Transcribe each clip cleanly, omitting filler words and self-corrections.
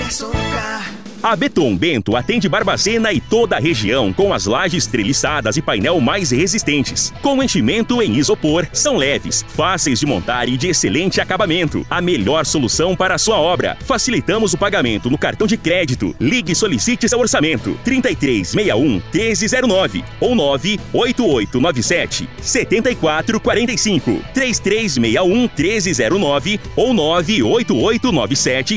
A Beton Bento atende Barbacena e toda a região com as lajes treliçadas e painel mais resistentes. Com enchimento em isopor, são leves, fáceis de montar e de excelente acabamento. A melhor solução para a sua obra. Facilitamos o pagamento no cartão de crédito. Ligue e solicite seu orçamento. 3361-1309 ou 98897 7445. 3361-1309 ou 98897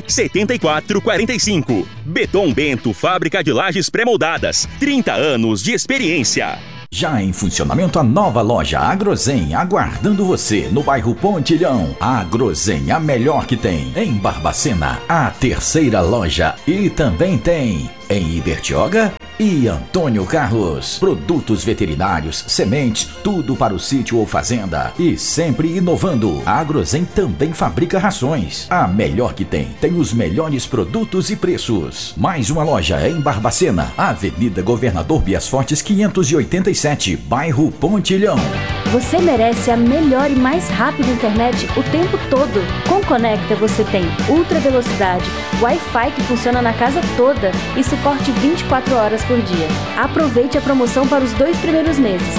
7445. Beton Bento, fábrica de lajes pré-moldadas. 30 anos de experiência. Já em funcionamento a nova loja Agrozen, aguardando você no bairro Pontilhão. A Agrozen, a melhor que tem. Em Barbacena, a terceira loja. E também tem em Ibertioga e Antônio Carlos. Produtos veterinários, sementes, tudo para o sítio ou fazenda. E sempre inovando. A Agrozen também fabrica rações. A melhor que tem. Tem os melhores produtos e preços. Mais uma loja em Barbacena. Avenida Governador Bias Fortes 587, bairro Pontilhão. Você merece a melhor e mais rápida internet o tempo todo. Com Conecta você tem ultra velocidade, Wi-Fi que funciona na casa toda e suporte 24 horas por dia. Aproveite a promoção para os 2 primeiros meses.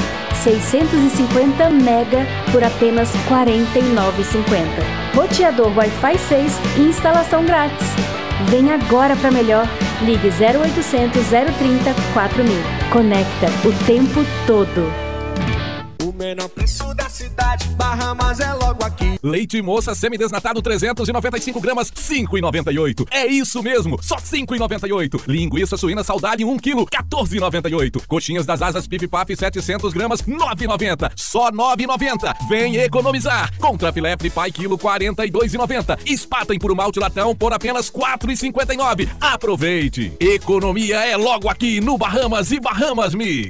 650 mega por apenas R$ 49,50. Roteador Wi-Fi 6 e instalação grátis. Vem agora para melhor. Ligue 0800 030 4000. Conecta o tempo todo. O menor preço da cidade, Bahamas é logo aqui. Leite moça semidesnatado 395 gramas, 5,98. É isso mesmo, só 5,98. Linguiça suína saudade 1 kg, 14,98. Coxinhas das asas Pif Paf 700 gramas, 9,90. Só 9,90. Vem economizar. Contra filé Pai quilo, 42,90. Espatem por malte latão por apenas 4,59. Aproveite. Economia é logo aqui no Bahamas e Bahamas Mix.